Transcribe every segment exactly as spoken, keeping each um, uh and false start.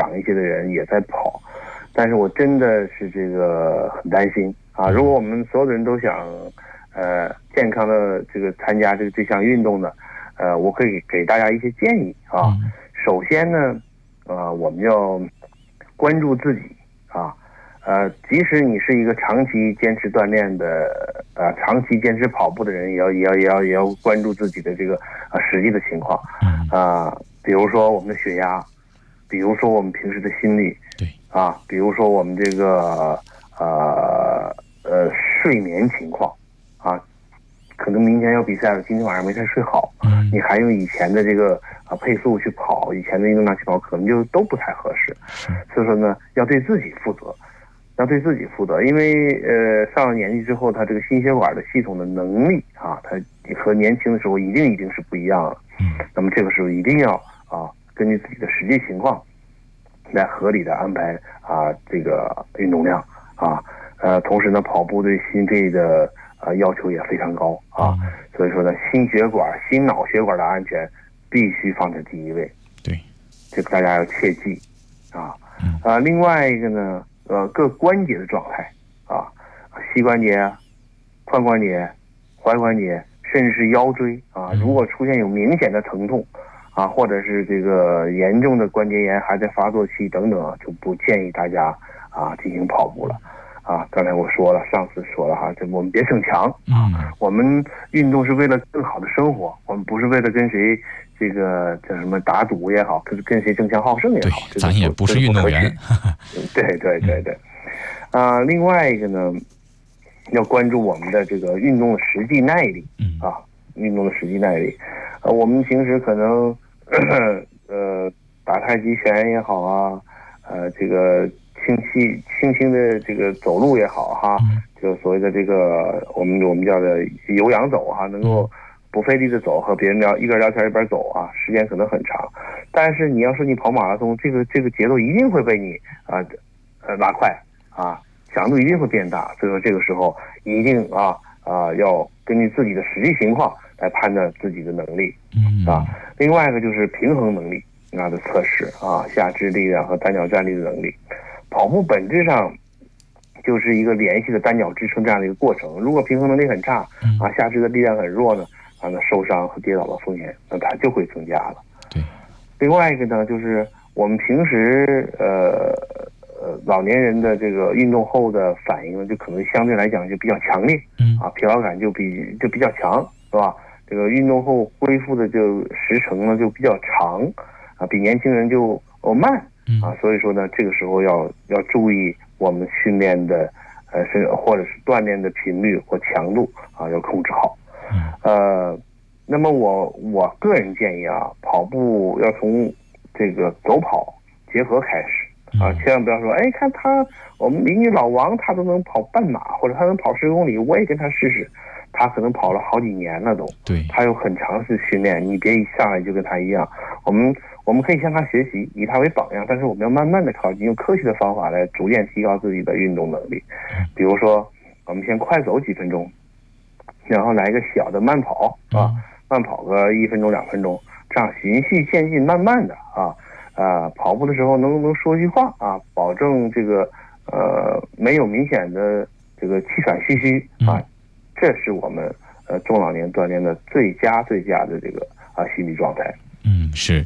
长一些的人也在跑，但是我真的是这个很担心啊！如果我们所有的人都想呃健康的这个参加这个这项运动呢，呃，我可以给大家一些建议啊。首先呢，呃，我们要关注自己啊。呃，即使你是一个长期坚持锻炼的，呃，长期坚持跑步的人，也要也要也要也要关注自己的这个啊、呃、实际的情况，啊、呃，比如说我们的血压，比如说我们平时的心率， 对， 啊，比如说我们这个呃呃睡眠情况，啊，可能明天要比赛了，今天晚上没太睡好， 嗯， 你还用以前的这个啊配速去跑，以前的运动量去跑，可能就都不太合适，所以说呢，要对自己负责。要对自己负责，因为呃上了年纪之后，他这个心血管的系统的能力啊，他和年轻的时候一定一定是不一样的。 嗯， 那么这个时候一定要啊，根据自己的实际情况，来合理的安排啊这个运动量啊，呃，同时呢，跑步对心肺的啊要求也非常高啊， 嗯、 所以说呢，心血管、心脑血管的安全必须放在第一位。 对， 这个大家要切记啊。啊，另外一个呢。呃，各关节的状态啊，膝关节、髋关节、踝关节，甚至是腰椎啊，如果出现有明显的疼痛啊，或者是这个严重的关节炎还在发作期等等，就不建议大家啊进行跑步了啊。刚才我说了，上次说了哈，这我们别逞强啊，我们运动是为了更好的生活，我们不是为了跟谁这个叫什么打赌也好，跟跟谁争强好胜也好， 对，咱也不是运动员。 对对对对，啊、呃，另外一个呢，要关注我们的这个运动的实际耐力啊，运动的实际耐力。呃，我们平时可能呃打太极拳也好啊，呃，这个轻轻轻轻的这个走路也好哈，就所谓的这个我们我们叫的有氧走哈，能够不费力的走，和别人聊一边聊天一边走啊，时间可能很长。但是你要说你跑马拉松，这个这个节奏一定会被你啊呃拉快啊，强度一定会变大。所以说这个时候一定啊啊要根据自己的实际情况来判断自己的能力啊。另外一个就是平衡能力啊的测试啊，下肢力量和单脚站立的能力。跑步本质上就是一个连续的单脚支撑这样的一个过程。如果平衡能力很差啊，下肢的力量很弱呢，啊，那受伤和跌倒的风险那它就会增加了。 对。 另外一个呢，就是我们平时呃呃老年人的这个运动后的反应呢，就可能相对来讲就比较强烈， 嗯啊，疲劳感就比就比较强，是吧？这个运动后恢复的就时程呢就比较长，啊，比年轻人就哦慢，啊，所以说呢，这个时候要要注意我们训练的呃是或者是锻炼的频率或强度啊，要控制好，呃。那么我我个人建议啊，跑步要从这个走跑结合开始啊，千万不要说，哎，看他我们邻居老王他都能跑半马，或者他能跑十公里，我也跟他试试。他可能跑了好几年了都， 对， 他有很长时训练，你别一上来就跟他一样。我们我们可以向他学习，以他为榜样，但是我们要慢慢的靠近，用科学的方法来逐渐提高自己的运动能力。比如说，我们先快走几分钟，然后来一个小的慢跑啊。慢跑个一分钟两分钟，这样循序渐进，慢慢的啊，呃，跑步的时候能能说句话啊，保证这个呃没有明显的这个气喘吁吁啊，这是我们呃中老年锻炼的最佳最佳的这个啊心理状态。 嗯，是。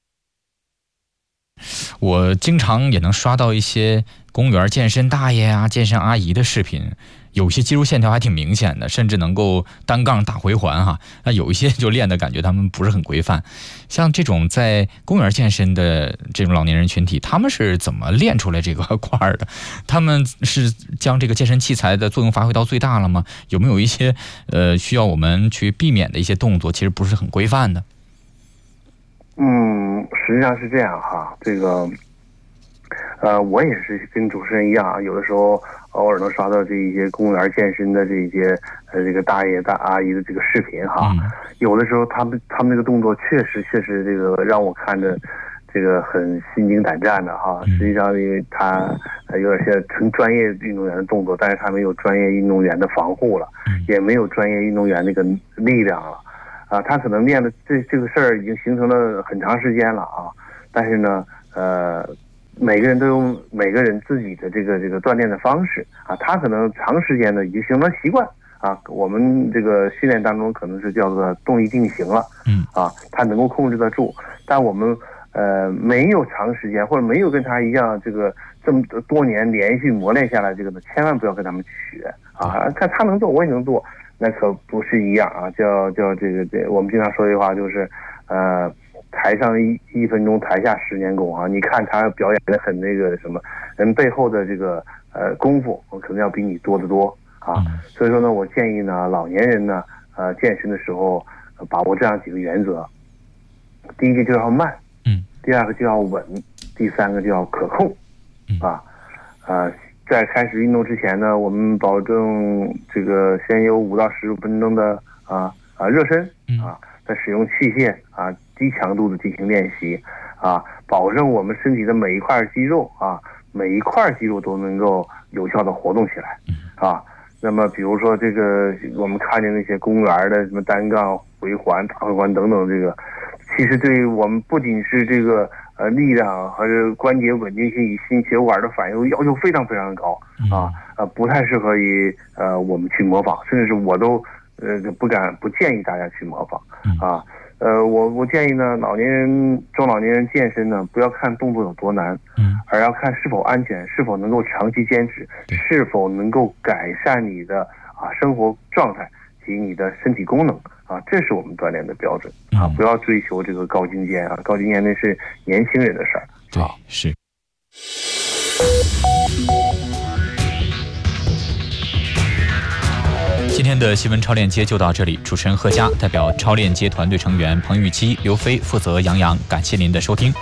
我经常也能刷到一些公园健身大爷啊、健身阿姨的视频。有些肌肉线条还挺明显的，甚至能够单杠打回环哈。那有一些就练的感觉他们不是很规范。像这种在公园健身的这种老年人群体，他们是怎么练出来这个块的？他们是将这个健身器材的作用发挥到最大了吗？有没有一些呃需要我们去避免的一些动作，其实不是很规范的？ 嗯，实际上是这样哈，这个。呃，我也是跟主持人一样，有的时候偶尔能刷到这一些公园健身的这一些呃这个大爷大阿姨的这个视频哈，嗯、有的时候他们他们那个动作确实确实这个让我看着这个很心惊胆战的哈。实际上，因为他有点像纯专业运动员的动作，但是他没有专业运动员的防护了，也没有专业运动员那个力量了啊。他可能练的这这个事儿已经形成了很长时间了啊，但是呢，呃。 每个人都有每个人自己的这个这个锻炼的方式啊，他可能长时间的已经形成习惯啊，我们这个训练当中可能是叫做动力定型了， 嗯啊，他能够控制得住，但我们呃没有长时间或者没有跟他一样这个这么多年连续磨练下来，这个呢千万不要跟他们学啊，看他能做我也能做，那可不是一样啊，叫叫这个这我们经常说一句话就是呃。台上一一分钟，台下十年功啊！你看他表演的很那个什么，人背后的这个呃功夫，我可能要比你多得多啊。所以说呢，我建议呢，老年人呢，呃，健身的时候、呃、把握这样几个原则：第一个就要慢， 嗯； 第二个就要稳；第三个就要可控，啊，呃，在开始运动之前呢，我们保证这个先有五到十五分钟的啊啊热身啊。再使用器械啊，低强度的进行练习啊，保证我们身体的每一块肌肉啊，每一块肌肉都能够有效的活动起来啊。那么，比如说这个我们看见那些公园的什么单杠、回环、大回环等等，这个其实对于我们不仅是这个呃力量和关节稳定性与心血管的反应要求非常非常高啊，呃不太适合于呃我们去模仿，甚至是我都。呃，不敢不建议大家去模仿啊。呃，我我建议呢，老年人、中老年人健身呢，不要看动作有多难，嗯，而要看是否安全，是否能够长期坚持，是否能够改善你的啊生活状态及你的身体功能啊，这是我们锻炼的标准啊。不要追求这个高精尖啊，高精尖那是年轻人的事儿。 对，是。今天的新闻超链接就到这里，主持人贺佳代表超链接团队成员彭玉基、刘飞负责杨洋，感谢您的收听。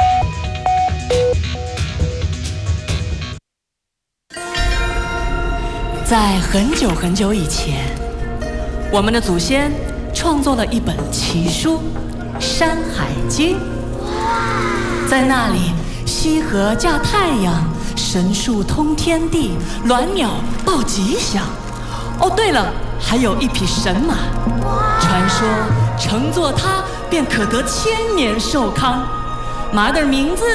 在很久很久以前，我们的祖先创作了一本奇书《山海经》，在那里，西河架太阳，神树通天地，鸾鸟报吉祥。哦，对了，还有一匹神马，传说乘坐它便可得千年寿康。马的名字